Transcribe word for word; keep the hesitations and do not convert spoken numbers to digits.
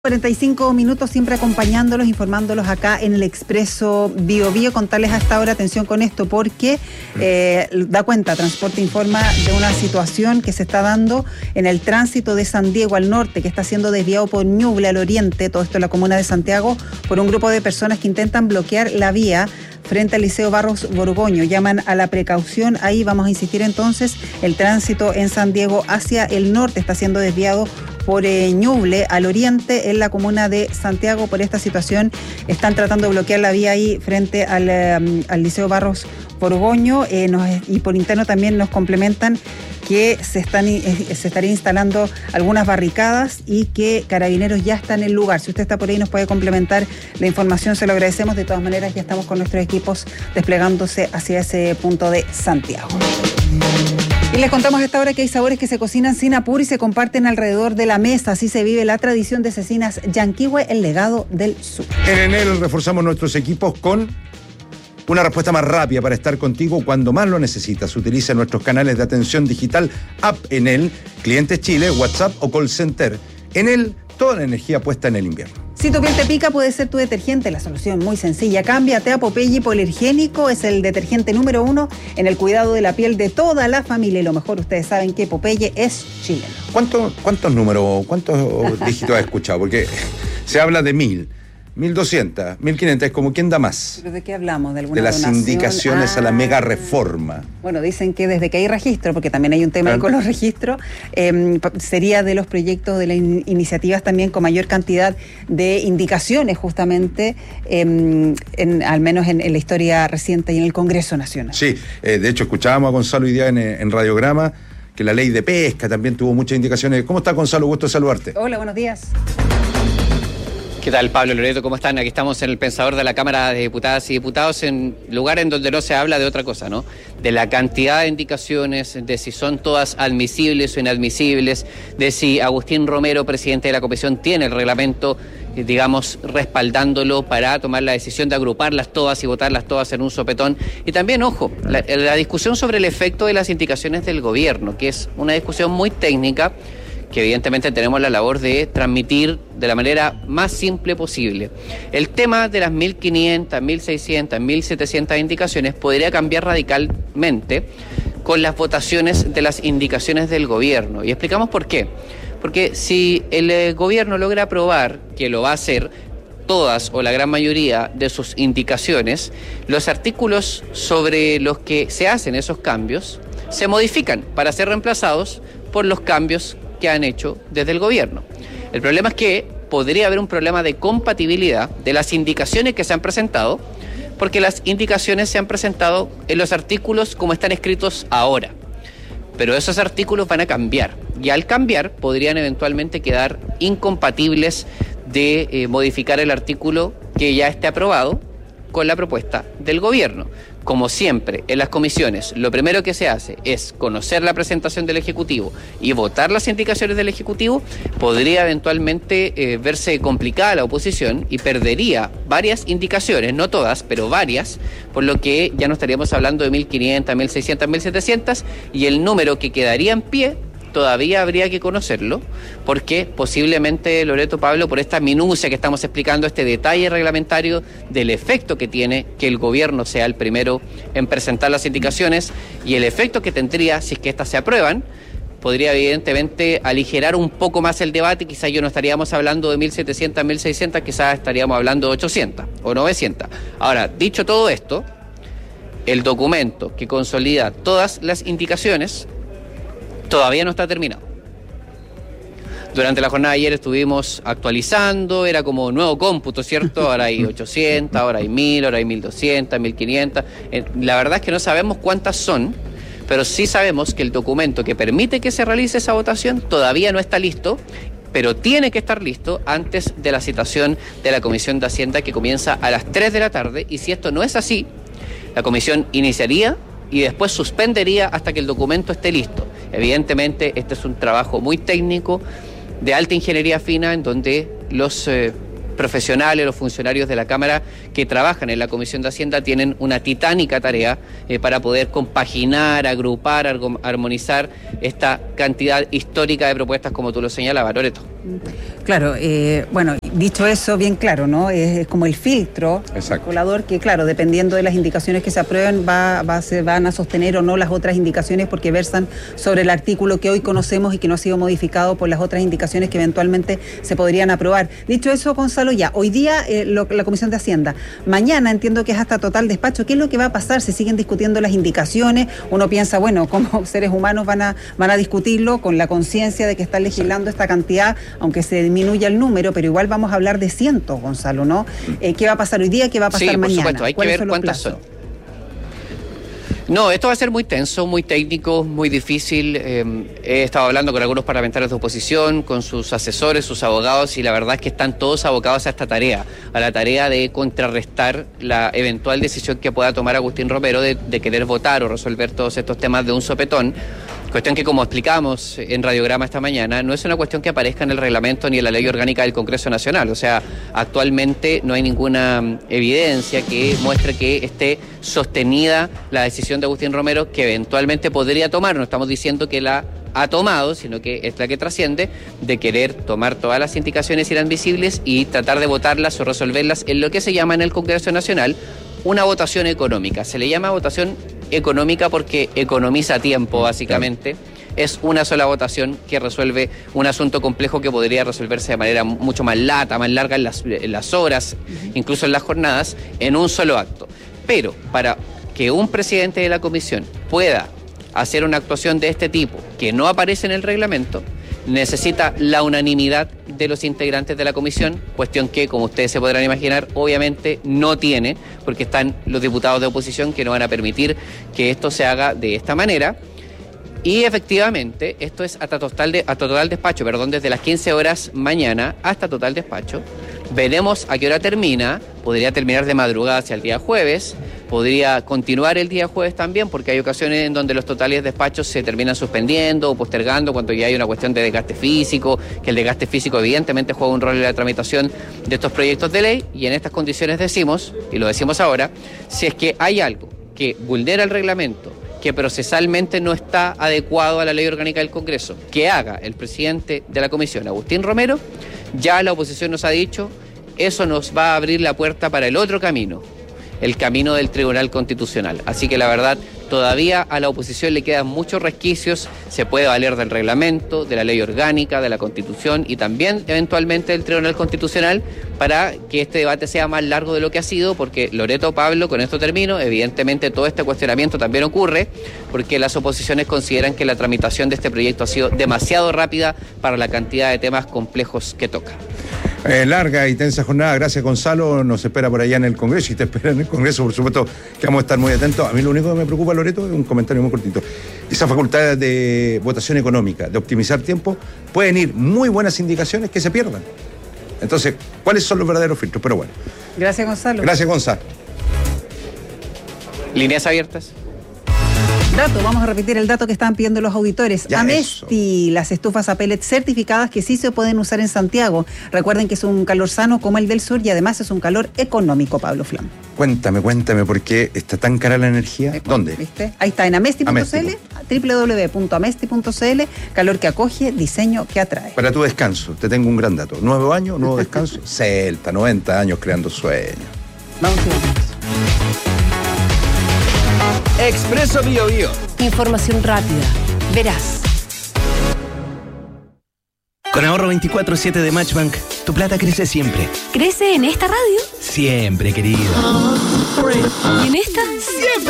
cuarenta y cinco minutos siempre acompañándolos, informándolos acá en el Expreso Bio Bio. Contarles a esta hora, atención con esto, porque eh, da cuenta, Transporte informa de una situación que se está dando en el tránsito de San Diego al norte, que está siendo desviado por Ñuble al oriente, todo esto en la comuna de Santiago, por un grupo de personas que intentan bloquear la vía frente al Liceo Barros Borgoño. Llaman a la precaución. Ahí vamos a insistir entonces, el tránsito en San Diego hacia el norte está siendo desviado por eh, Ñuble al oriente en la comuna de Santiago. Por esta situación están tratando de bloquear la vía ahí frente al, um, al Liceo Barros Borgoño, eh, nos, y por interno también nos complementan que se están eh, se estarían instalando algunas barricadas y que Carabineros ya está en el lugar. Si usted está por ahí nos puede complementar la información, se lo agradecemos. De todas maneras, ya estamos con nuestros equipos desplegándose hacia ese punto de Santiago. Y les contamos a esta hora que hay sabores que se cocinan sin apuro y se comparten alrededor de la mesa. Así se vive la tradición de Cecinas Yanquihue, el legado del sur. En Enel reforzamos nuestros equipos con una respuesta más rápida para estar contigo cuando más lo necesitas. Utiliza nuestros canales de atención digital, App Enel, Clientes Chile, WhatsApp o Call Center. Enel, toda la energía puesta en el invierno. Si tu piel te pica, puede ser tu detergente. La solución muy sencilla. Cámbiate a Popeye Hipoalergénico. Es el detergente número uno en el cuidado de la piel de toda la familia. Y lo mejor, ustedes saben que Popeye es chileno. ¿Cuántos, cuántos números, cuántos dígitos has escuchado? Porque se habla de mil. mil doscientos, mil quinientos, es como ¿quién da más? ¿Pero de qué hablamos? ¿De alguna De las donación? indicaciones ah, a la mega reforma. Bueno, dicen que desde que hay registro, porque también hay un tema ahí con los registros, eh, sería de los proyectos de las in- iniciativas también con mayor cantidad de indicaciones justamente, eh, en, al menos en, en la historia reciente y en el Congreso Nacional. Sí, eh, de hecho escuchábamos a Gonzalo hoy día en, en Radiograma, que la ley de pesca también tuvo muchas indicaciones. ¿Cómo está, Gonzalo? Gusto de saludarte. Hola, buenos días. ¿Qué tal, Pablo, Loreto? ¿Cómo están? Aquí estamos en el Pensador de la Cámara de Diputadas y Diputados, en lugar en donde no se habla de otra cosa, ¿no? De la cantidad de indicaciones, de si son todas admisibles o inadmisibles, de si Agustín Romero, presidente de la Comisión, tiene el reglamento, digamos, respaldándolo para tomar la decisión de agruparlas todas y votarlas todas en un sopetón. Y también, ojo, la, la discusión sobre el efecto de las indicaciones del gobierno, que es una discusión muy técnica, que evidentemente tenemos la labor de transmitir de la manera más simple posible. El tema de las mil quinientas, mil seiscientas, mil setecientas indicaciones podría cambiar radicalmente con las votaciones de las indicaciones del gobierno. Y explicamos por qué. Porque si el eh, gobierno logra aprobar, que lo va a hacer, todas o la gran mayoría de sus indicaciones, los artículos sobre los que se hacen esos cambios se modifican para ser reemplazados por los cambios que han hecho desde el gobierno. El problema es que podría haber un problema de compatibilidad de las indicaciones que se han presentado, porque las indicaciones se han presentado en los artículos como están escritos ahora. Pero esos artículos van a cambiar, y al cambiar podrían eventualmente quedar incompatibles de eh, modificar el artículo que ya esté aprobado con la propuesta del gobierno. Como siempre, en las comisiones, lo primero que se hace es conocer la presentación del Ejecutivo y votar las indicaciones del Ejecutivo. Podría eventualmente eh, verse complicada la oposición y perdería varias indicaciones, no todas, pero varias, por lo que ya no estaríamos hablando de mil quinientas, mil seiscientas, mil setecientas, y el número que quedaría en pie todavía habría que conocerlo, porque posiblemente, Loreto, Pablo, por esta minucia que estamos explicando, este detalle reglamentario del efecto que tiene que el gobierno sea el primero en presentar las indicaciones y el efecto que tendría si es que éstas se aprueban, podría evidentemente aligerar un poco más el debate. Quizás yo no estaríamos hablando de mil setecientas, mil seiscientas, quizás estaríamos hablando de ochocientas o novecientas. Ahora, dicho todo esto, el documento que consolida todas las indicaciones todavía no está terminado. Durante la jornada de ayer estuvimos actualizando, era como nuevo cómputo, ¿cierto? Ahora hay ochocientas, ahora hay mil, ahora hay mil doscientas, mil quinientas. La verdad es que no sabemos cuántas son, pero sí sabemos que el documento que permite que se realice esa votación todavía no está listo, pero tiene que estar listo antes de la citación de la Comisión de Hacienda, que comienza a las tres de la tarde, y si esto no es así, la comisión iniciaría y después suspendería hasta que el documento esté listo. Evidentemente, este es un trabajo muy técnico, de alta ingeniería fina, en donde los eh, profesionales, los funcionarios de la Cámara que trabajan en la Comisión de Hacienda tienen una titánica tarea eh, para poder compaginar, agrupar, armonizar esta cantidad histórica de propuestas, como tú lo señalabas, Loreto. Claro, eh, bueno, dicho eso, bien claro, ¿no? Es, es como el filtro calculador que, claro, dependiendo de las indicaciones que se aprueben, va, va, se van a sostener o no las otras indicaciones porque versan sobre el artículo que hoy conocemos y que no ha sido modificado por las otras indicaciones que eventualmente se podrían aprobar. Dicho eso, Gonzalo, ya, hoy día eh, lo, la Comisión de Hacienda, mañana entiendo que es hasta total despacho. ¿Qué es lo que va a pasar? ¿Se siguen discutiendo las indicaciones? Uno piensa, bueno, como seres humanos van a, van a discutirlo con la conciencia de que están legislando esta cantidad, aunque se disminuya el número, pero igual vamos a hablar de cientos, Gonzalo, ¿no? Eh, ¿Qué va a pasar hoy día? ¿Qué va a pasar sí, mañana? Sí, por supuesto, hay que ver cuántas son. No, esto va a ser muy tenso, muy técnico, muy difícil. Eh, he estado hablando con algunos parlamentarios de oposición, con sus asesores, sus abogados, y la verdad es que están todos abocados a esta tarea, a la tarea de contrarrestar la eventual decisión que pueda tomar Agustín Romero de, de querer votar o resolver todos estos temas de un sopetón. Cuestión que, como explicamos en Radiograma esta mañana, no es una cuestión que aparezca en el reglamento ni en la ley orgánica del Congreso Nacional. O sea, actualmente no hay ninguna evidencia que muestre que esté sostenida la decisión de Agustín Romero que eventualmente podría tomar. No estamos diciendo que la ha tomado, sino que es la que trasciende de querer tomar todas las indicaciones inadmisibles y tratar de votarlas o resolverlas en lo que se llama en el Congreso Nacional una votación económica. Se le llama votación económica porque economiza tiempo, básicamente. Es una sola votación que resuelve un asunto complejo que podría resolverse de manera mucho más lata, más larga en las, en las horas, incluso en las jornadas, en un solo acto. Pero para que un presidente de la comisión pueda hacer una actuación de este tipo, que no aparece en el reglamento, necesita la unanimidad de los integrantes de la comisión, cuestión que, como ustedes se podrán imaginar, obviamente no tiene, porque están los diputados de oposición que no van a permitir que esto se haga de esta manera. Y efectivamente, esto es hasta total, de, hasta total despacho, perdón, desde las quince horas mañana hasta total despacho. Veremos a qué hora termina, podría terminar de madrugada hacia el día jueves, podría continuar el día jueves también, porque hay ocasiones en donde los totales despachos se terminan suspendiendo o postergando cuando ya hay una cuestión de desgaste físico, que el desgaste físico evidentemente juega un rol en la tramitación de estos proyectos de ley, y en estas condiciones decimos, y lo decimos ahora, si es que hay algo que vulnera el reglamento, que procesalmente no está adecuado a la ley orgánica del Congreso, que haga el presidente de la comisión, Agustín Romero, ya la oposición nos ha dicho, eso nos va a abrir la puerta para el otro camino, el camino del Tribunal Constitucional. Así que la verdad, todavía a la oposición le quedan muchos resquicios, se puede valer del reglamento, de la ley orgánica, de la Constitución y también eventualmente del Tribunal Constitucional para que este debate sea más largo de lo que ha sido, porque Loreto, Pablo, con esto termino, evidentemente todo este cuestionamiento también ocurre porque las oposiciones consideran que la tramitación de este proyecto ha sido demasiado rápida para la cantidad de temas complejos que toca. Eh, larga y tensa jornada, gracias Gonzalo, nos espera por allá en el Congreso y te espera en el Congreso, por supuesto que vamos a estar muy atentos. A mí lo único que me preocupa, Loreto, es un comentario muy cortito. Esa facultad de votación económica, de optimizar tiempo, pueden ir muy buenas indicaciones que se pierdan. Entonces, ¿cuáles son los verdaderos filtros? Pero bueno. Gracias, Gonzalo. Gracias, Gonzalo. Líneas abiertas. Dato, vamos a repetir el dato que estaban pidiendo los auditores. Ya Amesti, eso. Las estufas a pellet certificadas que sí se pueden usar en Santiago. Recuerden que es un calor sano como el del sur y además es un calor económico, Pablo Flam. Cuéntame, cuéntame, ¿por qué está tan cara la energía? Eh, ¿Dónde? ¿Viste? Ahí está, en amesti punto c l, doble u doble u doble u punto amesti punto c l, calor que acoge, diseño que atrae. Para tu descanso, te tengo un gran dato. Nuevo año, nuevo descanso, Celta, noventa años creando sueños. Vamos a ver. Expreso Bio Bio. Información rápida, veraz. Con ahorro veinticuatro siete de Matchbank, tu plata crece siempre. ¿Crece en esta radio? Siempre, querido. ¿Y en esta? Siempre.